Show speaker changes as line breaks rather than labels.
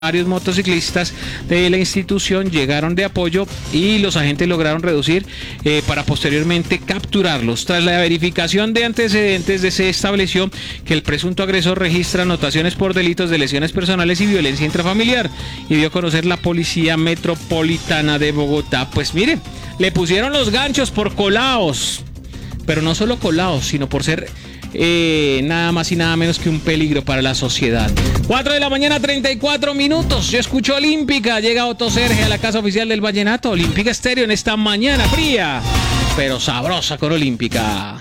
Varios motociclistas de la institución llegaron de apoyo y los agentes lograron reducir para posteriormente capturarlos. Tras la verificación de antecedentes, se estableció que el presunto agresor registra anotaciones por delitos de lesiones personales y violencia intrafamiliar, y dio a conocer la Policía Metropolitana de Bogotá. Pues mire, le pusieron los ganchos por colados, pero no solo colados, sino por ser nada más y nada menos que un peligro para la sociedad. 4 de la mañana, 34 minutos. Yo escucho Olímpica. Llega Otto Serge a la casa oficial del Vallenato. Olímpica Estéreo en esta mañana fría, pero sabrosa con Olímpica.